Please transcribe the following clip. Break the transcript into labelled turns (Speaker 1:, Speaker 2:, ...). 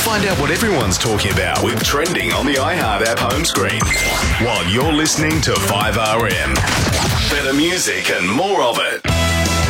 Speaker 1: find out what everyone's talking about with Trending on the iHeart app home screen. While you're listening to 5RM. Better music and more of it.